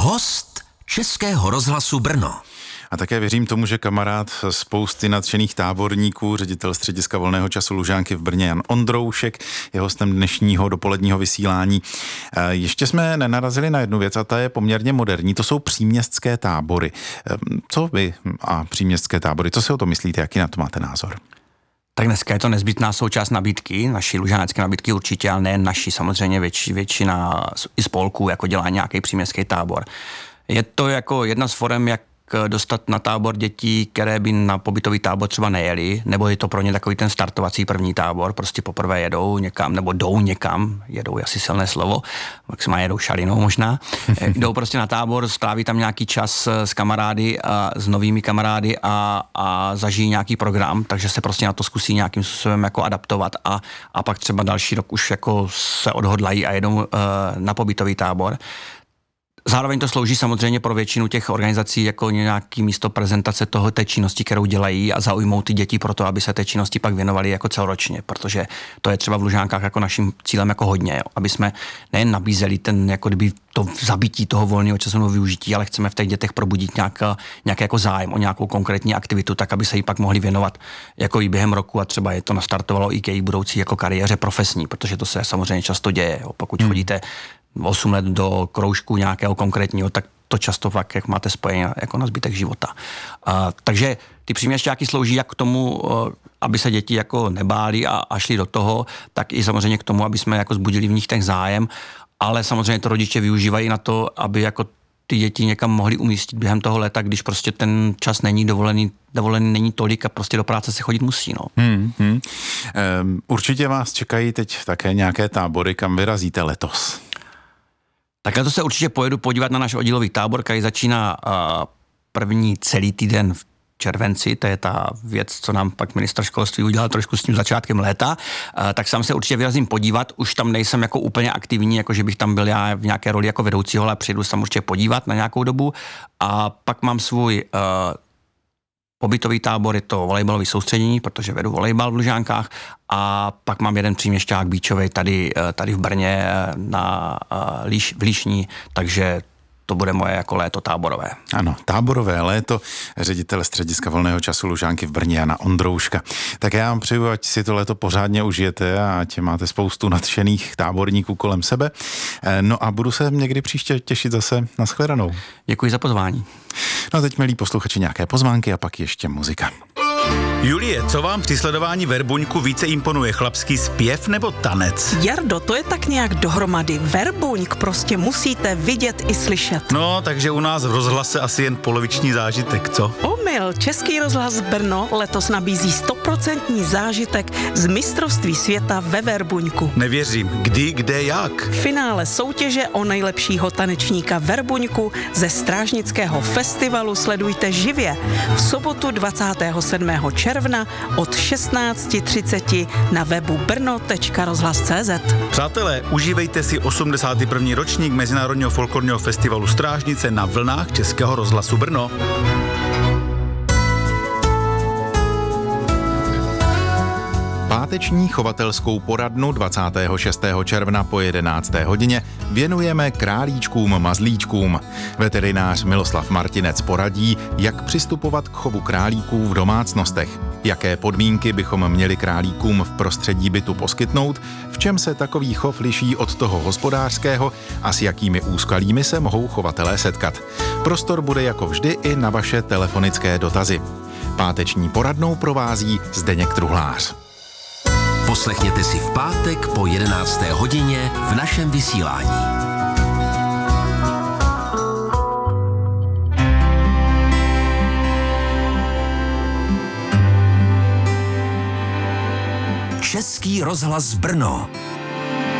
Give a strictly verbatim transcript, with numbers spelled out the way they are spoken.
Host Českého rozhlasu Brno. A také věřím tomu, že kamarád spousty nadšených táborníků, ředitel střediska volného času Lužánky v Brně Jan Ondroušek, je hostem dnešního dopoledního vysílání. Ještě jsme nenarazili na jednu věc a ta je poměrně moderní, to jsou příměstské tábory. Co vy a příměstské tábory, co si o to myslíte, jaký na to máte názor? Tak dneska je to nezbytná součást nabídky, naší lužánecké nabídky určitě, ale ne naší, samozřejmě větši, většina i spolků, jako dělá nějaký příměstský tábor. Je to jako jedna z forem, jak dostat na tábor dětí, které by na pobytový tábor třeba nejeli, nebo je to pro ně takový ten startovací první tábor, prostě poprvé jedou někam, nebo jdou někam, jedou je asi silné slovo, maximálně jedou šalinou možná, jdou prostě na tábor, stráví tam nějaký čas s kamarády a s novými kamarády a, a zažijí nějaký program, takže se prostě na to zkusí nějakým způsobem jako adaptovat a, a pak třeba další rok už jako se odhodlají a jedou uh, na pobytový tábor. Zároveň to slouží samozřejmě pro většinu těch organizací jako nějaký místo prezentace toho té činnosti, kterou dělají a zaujmou ty děti pro to, aby se té činnosti pak věnovali jako celoročně, protože to je třeba v Lužánkách jako naším cílem jako hodně, jo. Aby jsme nejen nabízeli ten jako kdyby to zabití toho volného časového využití, ale chceme v těch dětech probudit nějaká, nějaký jako zájem o nějakou konkrétní aktivitu, tak aby se jí pak mohli věnovat jako i během roku a třeba je to nastartovalo i k její budoucí jako kariéře profesní, protože to se samozřejmě často děje, jo. Pokud hmm. chodíte osm let do kroužku nějakého konkrétního, tak to často fakt, jak máte spojení jako na zbytek života. A, takže ty příměsťáky slouží jak k tomu, aby se děti jako nebáli a, a šli do toho, tak i samozřejmě k tomu, aby jsme jako zbudili v nich ten zájem, ale samozřejmě to rodiče využívají na to, aby jako ty děti někam mohli umístit během toho léta, když prostě ten čas není dovolený, dovolený není tolik a prostě do práce se chodit musí, no. Hmm, hmm. Um, určitě vás čekají teď také nějaké tábory, kam vyrazíte letos. Tak to se určitě pojedu podívat na náš oddílový tábor, který začíná uh, první celý týden v červenci, to je ta věc, co nám pak ministr školství udělal trošku s tím začátkem léta, uh, tak sám se určitě vyrazím podívat, už tam nejsem jako úplně aktivní, jako že bych tam byl já v nějaké roli jako vedoucího, ale přijedu se tam určitě podívat na nějakou dobu a pak mám svůj uh, pobytový tábor, je to volejbalový soustředění, protože vedu volejbal v Lužánkách a pak mám jeden příměšťák beachový tady, tady v Brně na Líš, v Líšní, takže to bude moje jako léto táborové. Ano, táborové léto, ředitel střediska volného času Lužánky v Brně Jana Ondrouška. Tak já vám přeju, ať si to léto pořádně užijete a ať máte spoustu nadšených táborníků kolem sebe. No a budu se někdy příště těšit zase. Nashledanou. Děkuji za pozvání. No a teď, milí posluchači, nějaké pozvánky a pak ještě muzika. Julie, co vám při sledování Verbuňku více imponuje, chlapský zpěv nebo tanec? Jardo, to je tak nějak dohromady. Verbuňk prostě musíte vidět i slyšet. No, takže u nás v rozhlase asi jen poloviční zážitek, co? Omyl, Český rozhlas Brno letos nabízí stoprocentní zážitek z mistrovství světa ve Verbuňku. Nevěřím, kdy, kde, jak? Finále soutěže o nejlepšího tanečníka Verbuňku ze Strážnického festivalu sledujte živě v sobotu dvacátého sedmého června od šestnáct třicet na webu brno tečka rozhlas tečka cé zet. Přátelé, užívejte si osmdesátý první ročník Mezinárodního folklorního festivalu Strážnice na vlnách Českého rozhlasu Brno. Páteční chovatelskou poradnu dvacátého šestého června po jedenácté hodině věnujeme králíčkům mazlíčkům. Veterinář Miloslav Martinec poradí, jak přistupovat k chovu králíků v domácnostech, jaké podmínky bychom měli králíkům v prostředí bytu poskytnout, v čem se takový chov liší od toho hospodářského a s jakými úskalími se mohou chovatelé setkat. Prostor bude jako vždy i na vaše telefonické dotazy. Páteční poradnou provází Zdeněk Truhlář. Poslechněte si v pátek po jedenácté hodině v našem vysílání. Český rozhlas Brno.